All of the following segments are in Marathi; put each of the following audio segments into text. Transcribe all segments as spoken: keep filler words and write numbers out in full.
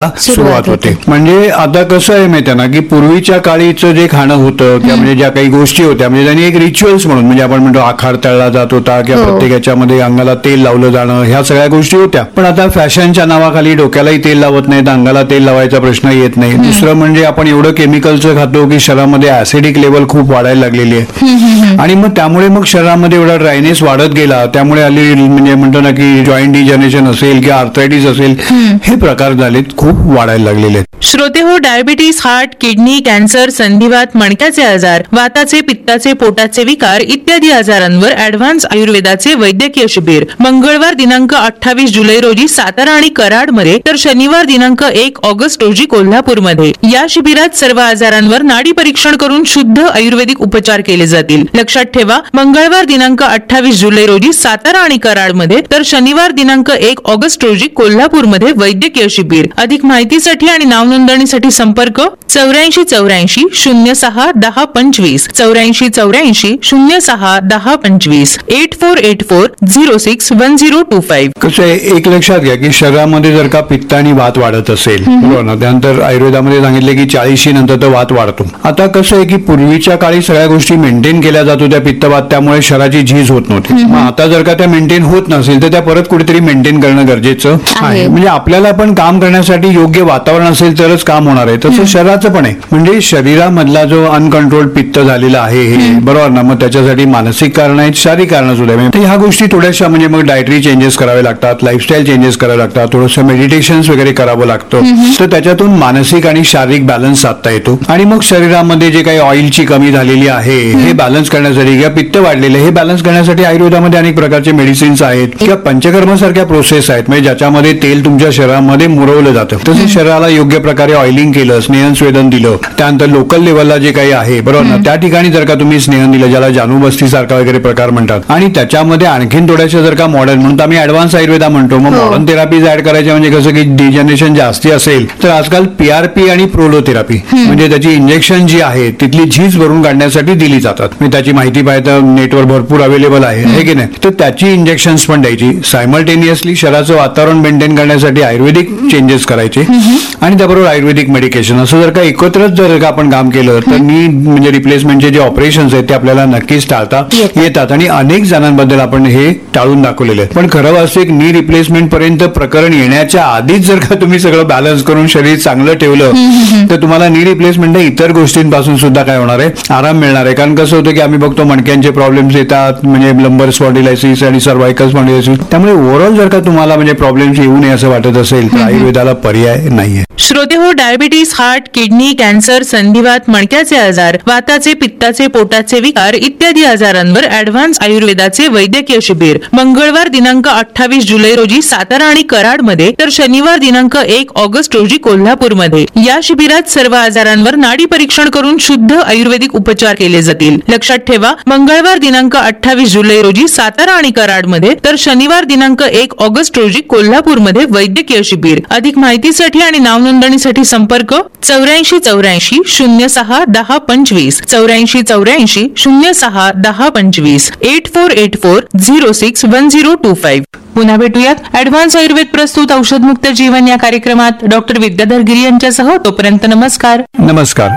सुरुवात होते. म्हणजे आता कसं आहे माहिती ना की पूर्वीच्या काळीचं जे खाणं होतं किंवा म्हणजे ज्या काही गोष्टी होत्या म्हणजे त्यांनी एक रिच्युअल्स म्हणून म्हणजे आपण म्हणतो आखाड तळला जात होता किंवा प्रत्येक याच्यामध्ये अंगाला तेल लावलं जाणं ह्या सगळ्या गोष्टी होत्या. पण आता फॅशनच्या नावाखाली डोक्यालाही तेल लावत नाहीत, अंगाला तेल लावायचा प्रश्न येत नाही. दुसरं म्हणजे आपण एवढं केमिकलचं खातो की शरीरामध्ये ऍसिडिक लेवल खूप वाढायला लागलेली आहे आणि मग त्यामुळे मग शरीरामध्ये एवढा ड्रायनेस वाढत गेला. त्यामुळे आली म्हणजे म्हणतो ना की जॉईंट डिजनरेशन असेल किंवा आर्थरायटिस असेल हे प्रकार झालेत खूप वाढायला लागलेले आहेत. श्रोते हो, डायबिटीस, हार्ट, किडनी, कॅन्सर, संधिवात, मणक्याचे आजार, वाताचे, पित्ताचे, पोटाचे विकार इत्यादी आजारांवर ऍडव्हान्स आयुर्वेदाचे वैद्यकीय शिबिर मंगळवार दिनांक अठ्ठावीस जुलै रोजी सातारा आणि कराडमध्ये तर शनिवार दिनांक एक ऑगस्ट रोजी कोल्हापूरमध्ये. या शिबिरात सर्व आजारांवर नाडी परीक्षण करून शुद्ध आयुर्वेदिक उपचार केले जातील. लक्षात ठेवा, मंगळवार दिनांक अठ्ठावीस जुलै रोजी सातारा आणि कराडमध्ये तर शनिवार दिनांक एक ऑगस्ट रोजी कोल्हापूरमध्ये वैद्यकीय शिबिर. अधिक माहितीसाठी आणि नाव नोंदणीसाठी संपर्क चौऱ्याऐंशी चौऱ्याऐंशी शून्य सहा दहा पंचवीस चौऱ्याऐंशी चौऱ्याऐंशी शून्य सहा दहा पंचवीस eight four eight four zero six one zero to five. कसं आहे एक लक्षात घ्या की शरीरामध्ये जर का पित्त आणि वात वाढत असेल बरोबर ना, त्यानंतर आयुर्वेदामध्ये सांगितले की चाळीशी नंतर तो वात वाढतो. आता कसं आहे की पूर्वीच्या काळी सगळ्या गोष्टी मेंटेन केल्या जात होत्या पित्तवात, त्यामुळे शरीराची झीज होत नव्हती. मग आता जर का त्या मेंटेन होत नसेल तर त्या परत कुठेतरी मेंटेन करणं गरजेचं आहे. म्हणजे आपल्याला पण काम करण्यासाठी योग्य वातावरण असेल तरच काम होणार आहे. तसं शरीराचं पण आहे. म्हणजे शरीरामधला जो अनकंट्रोल्ड पित्त झालेला आहे हे बरोबर ना, मग त्याच्यासाठी मानसिक कारण आहेत, शारीरिक कारण सुद्धा आहे. ह्या गोष्टी थोड्याशा म्हणजे मग डायटरी चेंजेस करावे लागतात, लाईफस्टाईल चेंजेस करावे लागतात, थोडंसं मेडिटेशन वगैरे करावं लागतं. तर त्याच्यातून मानसिक आणि शारीरिक बॅलन्स साधता येतो. आणि मग शरीरामध्ये जे काही ऑइलची कमी झालेली आहे हे बॅलन्स करण्यासाठी किंवा पित्त वाढलेले हे बॅलन्स करण्यासाठी आयुर्वेदामध्ये अनेक प्रकारचे मेडिसिन्स आहेत किंवा पंचकर्म सारख्या प्रोसेस आहेत म्हणजे ज्याच्यामध्ये तेल तुमच्या शरीरामध्ये मुरवलं जातं. तसंच शरीराला योग्य प्रकारे ऑइलिंग केलं, स्नेहन स्वेदन दिलं, त्यानंतर लोकल लेवलला जे काही आहे बरोबर ना त्या ठिकाणी जर का तुम्ही स्नेहन दिलं ज्याला जानूबस्ती सारखा वगैरे प्रकार म्हणतात आणि त्याच्यामध्ये आणखीन थोड्याशा जर का मॉडर्न म्हणून आम्ही ऍडव्हान्स आयुर्वेदा म्हणतो. मग मॉडर्न थेरपीज ऍड करायच्या म्हणजे कसं की डिजनरेशन जास्ती असेल तर आजकाल पीआरपी आणि प्रोलोथेरपी म्हणजे त्याची इंजेक्शन जी आहे तिथली झीज भरून काढण्यासाठी दिली जातात. म्हणजे त्याची माहिती पाहिजे नेटवर भरपूर अवेलेबल आहे हे की नाही. तर त्याची इंजेक्शन्स पण द्यायची. सायमल्टेनियसली शरीराचं वातावरण मेंटेन करण्यासाठी आयुर्वेदिक चेंजेस करायचे आणि त्याबरोबर आयुर्वेदिक मेडिकेशन असं जर का एकत्रच जर का आपण काम केलं तर नी म्हणजे रिप्लेसमेंटचे जे ऑपरेशन्स आहेत ते आपल्याला नक्कीच टाळता येतात आणि अनेक जणांबद्दल आपण हे टाळून दाखवलेले आहे. पण खरं असं एक नी रिप्लेसमेंट पर्यंत प्रकरण येण्याच्या आधीच जर का तुम्ही सगळं बॅलन्स करून शरीर चांगलं ठेवलं तर तुम्हाला नी रिप्लेसमेंट इतर गोष्टींपासून सुद्धा काय होणार आहे, आराम मिळणार आहे. कारण कसं होतं की आम्ही बघतो मणक्यांचे प्रॉब्लेम्स येतात म्हणजे लंबर स्पॉन्डिलायसिस आणि सर्वायकल स्पॉन्डिलायसिस. त्यामुळे ओव्हरऑल जर का तुम्हाला म्हणजे प्रॉब्लेम्स येऊ नये असं वाटत असेल तर आयुर्वेदाला पर्याय नाहीये. श्रोते हो, डायबिटीस, हार्ट, किडनी, कॅन्सर, संधिवात, मणक्याचे आजार, वाताचे, पित्ताचे, पोटाचे विकार इत्यादी आजारांवर ऍडव्हान्स आयुर्वेदाचे वैद्यकीय शिबिर मंगळवार दिनांक अठ्ठावीस जुलै रोजी सातारा आणि कराडमध्ये तर शनिवार दिनांक एक ऑगस्ट रोजी कोल्हापूरमध्ये. या शिबिरात सर्व आजारांवर नाडी परीक्षण करून शुद्ध आयुर्वेदिक उपचार केले जातील. लक्षात ठेवा, मंगळवार दिनांक अठ्ठावीस जुलै रोजी सातारा आणि कराडमध्ये तर शनिवार दिनांक एक ऑगस्ट रोजी कोल्हापूरमध्ये वैद्यकीय शिबिर. अधिक माहितीसाठी आणि नाव नोंदणीसाठी संपर्क चौऱ्याऐंशी चौऱ्याऐंशी शून्य सहा दहा पंचवीस चौऱ्याऐंशी चौऱ्याऐंशी शून्य सहा दहा पंचवीस eight four eight four zero six one zero to five. पुन्हा भेटूयात ऍडव्हान्स आयुर्वेद प्रस्तुत औषधमुक्त जीवन या कार्यक्रमात डॉक्टर विद्याधर गिरी यांच्यासह. तोपर्यंत नमस्कार. नमस्कार.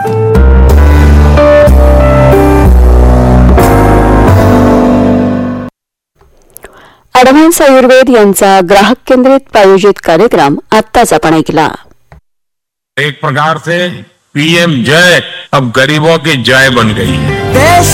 ऍडव्हान्स आयुर्वेद यांचा ग्राहक केंद्रित प्रायोजित कार्यक्रम आत्ताच आपण ऐकला. एक प्रकार से पीएम जय अब गरीबों की जय बन गई है.